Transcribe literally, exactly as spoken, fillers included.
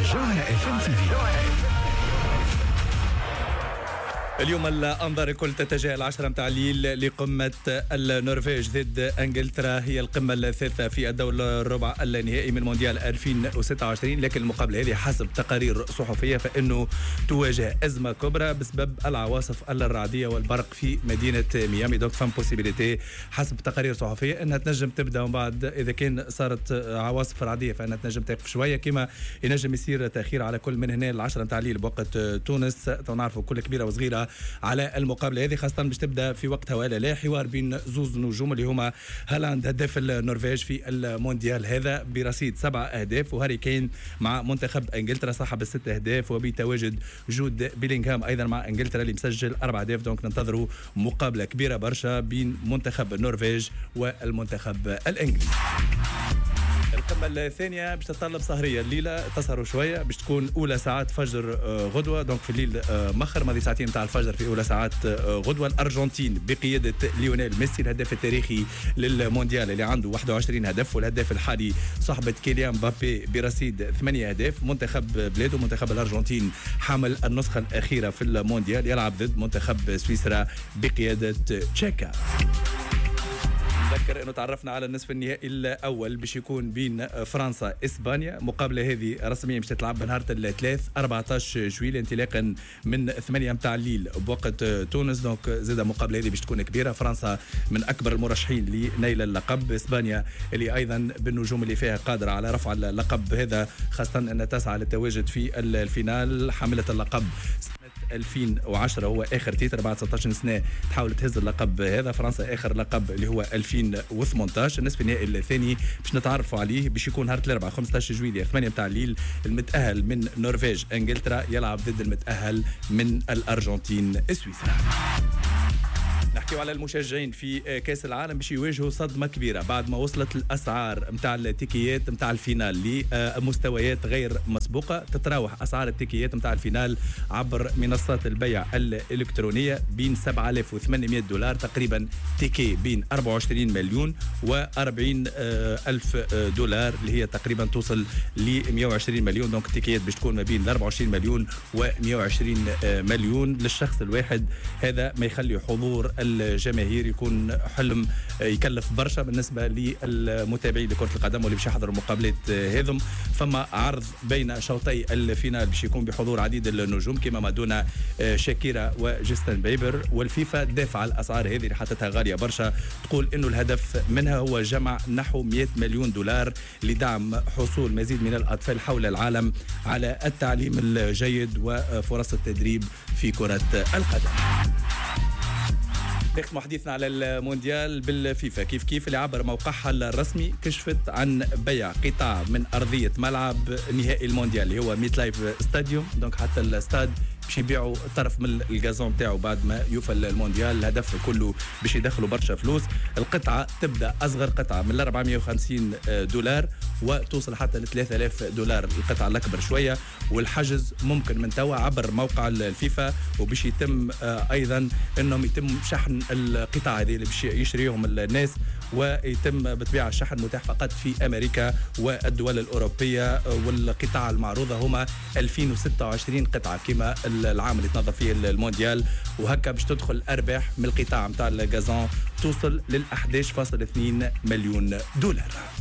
جوهرة اف ام تي في. اليوم الأنظار الكل تتجه العشرة متاع الليل لقمة النرويج ضد انجلترا. هي القمة الثالثة في الدور الربع النهائي من مونديال ألفين وستة وعشرين، لكن المقابلة هذه حسب تقارير صحفية فإنه تواجه أزمة كبرى بسبب العواصف الرعدية والبرق في مدينة ميامي. دونك فم بوسيبيليتي حسب تقارير صحفية أنها تنجم تبدأ، ومن بعد إذا كان صارت عواصف رعدية فإنها تنجم توقف شوية، كما ينجم يصير تأخير على كل من هنا العشرة متاع الليل بوقت تونس. نعرفوا كل كبيرة وصغيرة على المقابله هذه، خاصه باش تبدا في وقتها ولا لا حوار بين زوز نجوم اللي هما هالاند هداف النرويج في المونديال هذا برصيد سبع اهداف، وهاري كين مع منتخب انجلترا صاحب الست اهداف، وبتواجد جود بيلينغهام ايضا مع انجلترا اللي مسجل اربع اهداف. دونك ننتظروا مقابله كبيره برشا بين منتخب النرويج والمنتخب الانجليزي. القمة الثانية باش تتطلب سهرية الليلة، تسهروا شوية باش تكون أولى ساعات فجر غدوة. دونك في الليل مخر ماضي ساعتين متاع الفجر في أولى ساعات غدوة. الأرجنتين بقيادة ليونيل ميسي الهداف التاريخي للمونديال اللي عنده واحد وعشرين هدف، والهداف الحالي صاحبة كيليان مبابي برصيد ثمانية أهداف. منتخب بلاده منتخب الأرجنتين حامل النسخة الأخيرة في المونديال يلعب ضد منتخب سويسرا بقيادة تشيكا. نذكر انه تعرفنا على النصف النهائي الاول باش يكون بين فرنسا اسبانيا. مقابله هذه رسميا باش تتلعب بنهار الثلاث أربعطاش جويلية انطلاقا من ثمانية متاع الليل بوقت تونس. دونك زاد مقابله هذه باش تكون كبيره. فرنسا من اكبر المرشحين لنيل اللقب، اسبانيا اللي ايضا بالنجوم اللي فيها قادره على رفع اللقب هذا، خاصه انها تسعى للتواجد في الفينال. حامله اللقب ألفين وعشرة هو اخر تيتر بعد ستة عشر سنه تحاول تهز اللقب هذا. فرنسا اخر لقب اللي هو ألفين وثمانية عشر. النصف النهائي الثاني باش نتعرفوا عليه باش يكون نهار الاربعاء خمسة عشر جويلية ثمانية متاع الليل. المتاهل من نرويج انجلترا يلعب ضد المتاهل من الارجنتين سويسرا. نحكيو على المشجعين في كاس العالم باش يواجهوا صدمه كبيره بعد ما وصلت الاسعار نتاع التيكيات نتاع الفينال لمستويات غير مسبوقه. تتراوح اسعار التيكيات نتاع الفينال عبر منصات البيع الالكترونيه بين سبعة آلاف وثمانمائة دولار تقريبا تيكي بين أربعة وعشرين مليون وأربعين ألف دولار اللي هي تقريبا توصل ل مئة وعشرين مليون. دونك التيكيات باش تكون ما بين أربعة وعشرين مليون و مئة وعشرين مليون للشخص الواحد. هذا ما يخلي حضور الجماهير يكون حلم يكلف برشا بالنسبه للمتابعين لكره القدم واللي باش يحضروا مقابلات هذم. فما عرض بين شوطي الفينال باش يكون بحضور عديد النجوم كما مادونا، شاكيرا وجاستن بيبر، والفيفا دافع الاسعار هذه اللي حطتها غاليه برشا، تقول انه الهدف منها هو جمع نحو مئة مليون دولار لدعم حصول مزيد من الاطفال حول العالم على التعليم الجيد وفرص التدريب في كره القدم. نختم حديثنا على المونديال بالفيفا. كيف كيف اللي عبر موقعها الرسمي كشفت عن بيع قطاع من أرضية ملعب نهائي المونديال اللي هو ميت لايف ستاديوم. دونك حتى الاستاد باش يبيعوا طرف من الجازون بتاعه بعد ما يوفل المونديال. الهدف كله باش يدخلوا برشا فلوس. القطعه تبدا اصغر قطعه من أربعمائة وخمسين دولار وتوصل حتى ل ثلاثة آلاف دولار القطعه الاكبر شويه. والحجز ممكن من توا عبر موقع الفيفا، وباش يتم ايضا انهم يتم شحن القطع هذه اللي باش يشتريهم الناس، ويتم بطبيعه الشحن متاح فقط في امريكا والدول الاوروبيه. والقطع المعروضه هما ألفين وستة وعشرين قطعه كما العام اللي تنظم فيه المونديال. وهكا باش تدخل ارباح من القطاع نتاع الجازون توصل لل أحد عشر فاصلة اثنين مليون دولار.